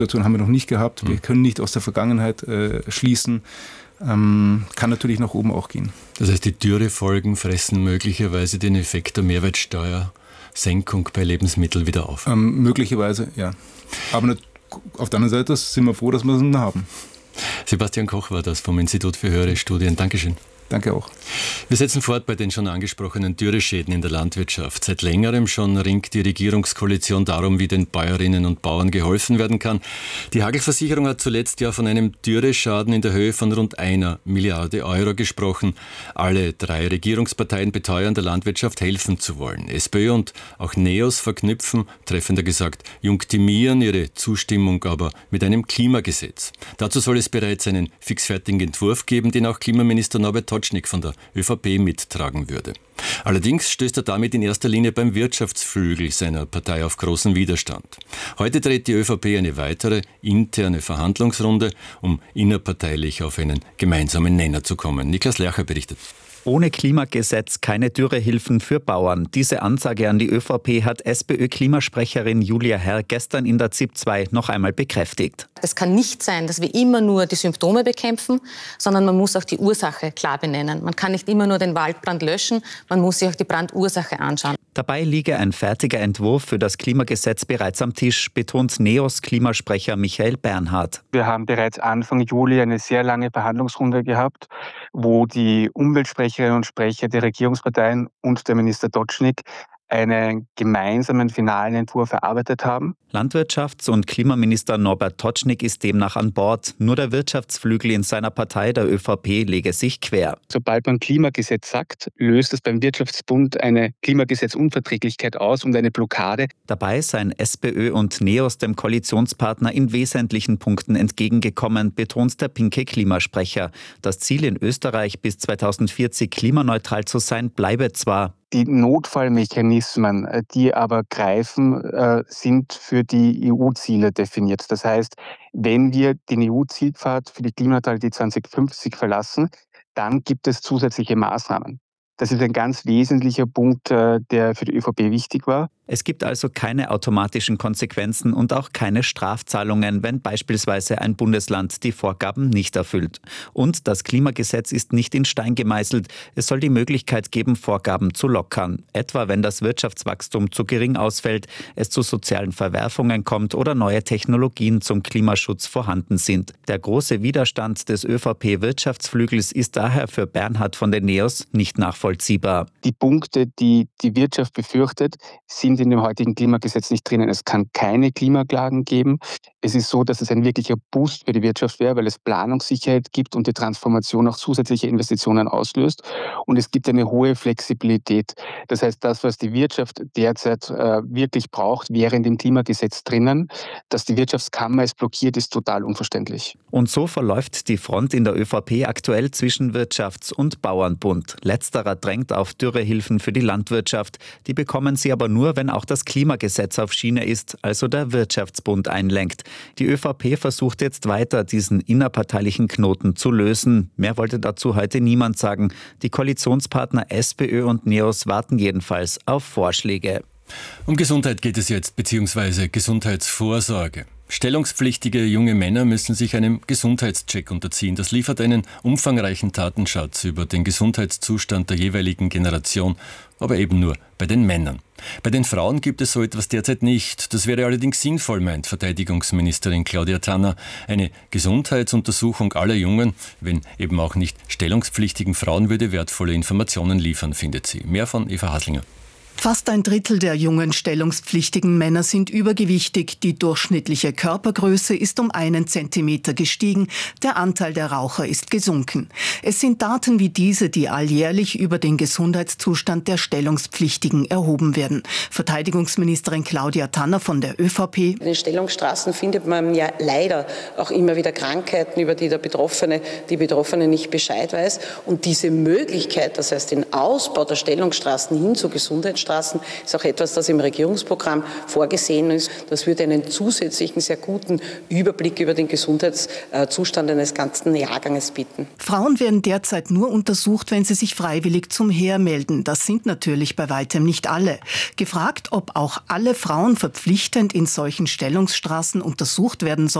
Situation haben wir noch nicht gehabt. Wir können nicht aus der Vergangenheit schließen. Kann natürlich nach oben auch gehen. Das heißt, die Dürrefolgen fressen möglicherweise den Effekt der Mehrwertsteuersenkung bei Lebensmitteln wieder auf? Möglicherweise, ja. Aber auf der anderen Seite sind wir froh, dass wir es haben. Sebastian Koch war das vom Institut für höhere Studien. Dankeschön. Danke auch. Wir setzen fort bei den schon angesprochenen Dürreschäden in der Landwirtschaft. Seit längerem schon ringt die Regierungskoalition darum, wie den Bäuerinnen und Bauern geholfen werden kann. Die Hagelversicherung hat zuletzt ja von einem Dürreschaden in der Höhe von rund 1 Milliarde Euro gesprochen. Alle 3 Regierungsparteien beteuern, der Landwirtschaft helfen zu wollen. SPÖ und auch NEOS verknüpfen, treffender gesagt, junktieren ihre Zustimmung aber mit einem Klimagesetz. Dazu soll es bereits einen fixfertigen Entwurf geben, den auch Klimaminister Norbert Tocznik von der ÖVP mittragen würde. Allerdings stößt er damit in erster Linie beim Wirtschaftsflügel seiner Partei auf großen Widerstand. Heute dreht die ÖVP eine weitere interne Verhandlungsrunde, um innerparteilich auf einen gemeinsamen Nenner zu kommen. Niklas Lercher berichtet. Ohne Klimagesetz keine Dürrehilfen für Bauern. Diese Ansage an die ÖVP hat SPÖ-Klimasprecherin Julia Herr gestern in der ZIP 2 noch einmal bekräftigt. Es kann nicht sein, dass wir immer nur die Symptome bekämpfen, sondern man muss auch die Ursache klar benennen. Man kann nicht immer nur den Waldbrand löschen, man muss sich auch die Brandursache anschauen. Dabei liege ein fertiger Entwurf für das Klimagesetz bereits am Tisch, betont NEOS-Klimasprecher Michael Bernhard. Wir haben bereits Anfang Juli eine sehr lange Verhandlungsrunde gehabt, wo die Umweltsprecherinnen und Sprecher der Regierungsparteien und der Minister Tocznik einen gemeinsamen finalen Entwurf erarbeitet haben. Landwirtschafts- und Klimaminister Norbert Tocznik ist demnach an Bord. Nur der Wirtschaftsflügel in seiner Partei, der ÖVP, lege sich quer. Sobald man Klimagesetz sagt, löst es beim Wirtschaftsbund eine Klimagesetzunverträglichkeit aus und eine Blockade. Dabei seien SPÖ und NEOS dem Koalitionspartner in wesentlichen Punkten entgegengekommen, betont der pinke Klimasprecher. Das Ziel in Österreich bis 2040 klimaneutral zu sein, bleibe zwar. Die Notfallmechanismen, die aber greifen, sind für die EU-Ziele definiert. Das heißt, wenn wir den EU-Zielpfad für die Klimaneutralität 2050 verlassen, dann gibt es zusätzliche Maßnahmen. Das ist ein ganz wesentlicher Punkt, der für die ÖVP wichtig war. Es gibt also keine automatischen Konsequenzen und auch keine Strafzahlungen, wenn beispielsweise ein Bundesland die Vorgaben nicht erfüllt. Und das Klimagesetz ist nicht in Stein gemeißelt. Es soll die Möglichkeit geben, Vorgaben zu lockern. Etwa wenn das Wirtschaftswachstum zu gering ausfällt, es zu sozialen Verwerfungen kommt oder neue Technologien zum Klimaschutz vorhanden sind. Der große Widerstand des ÖVP-Wirtschaftsflügels ist daher für Bernhard von den NEOS nicht nachvollziehbar. Die Punkte, die die Wirtschaft befürchtet, sind in dem heutigen Klimagesetz nicht drinnen. Es kann keine Klimaklagen geben. Es ist so, dass es ein wirklicher Boost für die Wirtschaft wäre, weil es Planungssicherheit gibt und die Transformation auch zusätzliche Investitionen auslöst. Und es gibt eine hohe Flexibilität. Das heißt, das, was die Wirtschaft derzeit wirklich braucht, wäre in dem Klimagesetz drinnen. Dass die Wirtschaftskammer es blockiert, ist total unverständlich. Und so verläuft die Front in der ÖVP aktuell zwischen Wirtschafts- und Bauernbund. Letzterer drängt auf Dürrehilfen für die Landwirtschaft. Die bekommen sie aber nur, wenn auch das Klimagesetz auf Schiene ist, also der Wirtschaftsbund einlenkt. Die ÖVP versucht jetzt weiter, diesen innerparteilichen Knoten zu lösen. Mehr wollte dazu heute niemand sagen. Die Koalitionspartner SPÖ und NEOS warten jedenfalls auf Vorschläge. Um Gesundheit geht es jetzt, beziehungsweise Gesundheitsvorsorge. Stellungspflichtige junge Männer müssen sich einem Gesundheitscheck unterziehen. Das liefert einen umfangreichen Datenschatz über den Gesundheitszustand der jeweiligen Generation, aber eben nur bei den Männern. Bei den Frauen gibt es so etwas derzeit nicht. Das wäre allerdings sinnvoll, meint Verteidigungsministerin Claudia Tanner. Eine Gesundheitsuntersuchung aller jungen, wenn eben auch nicht stellungspflichtigen Frauen würde wertvolle Informationen liefern, findet sie. Mehr von Eva Haslinger. Fast ein Drittel der jungen stellungspflichtigen Männer sind übergewichtig. Die durchschnittliche Körpergröße ist um 1 Zentimeter gestiegen. Der Anteil der Raucher ist gesunken. Es sind Daten wie diese, die alljährlich über den Gesundheitszustand der Stellungspflichtigen erhoben werden. Verteidigungsministerin Claudia Tanner von der ÖVP. In den Stellungsstraßen findet man ja leider auch immer wieder Krankheiten, über die die Betroffene nicht Bescheid weiß. Und diese Möglichkeit, das heißt den Ausbau der Stellungsstraßen hin zur Gesundheitsstraße, Stellungsstraßen ist auch etwas, das im Regierungsprogramm vorgesehen ist. Das würde einen zusätzlichen, sehr guten Überblick über den Gesundheitszustand eines ganzen Jahrganges bieten. Frauen werden derzeit nur untersucht, wenn sie sich freiwillig zum Heer melden. Das sind natürlich bei weitem nicht alle. Gefragt, ob auch alle Frauen verpflichtend in solchen Stellungsstraßen untersucht werden sollen,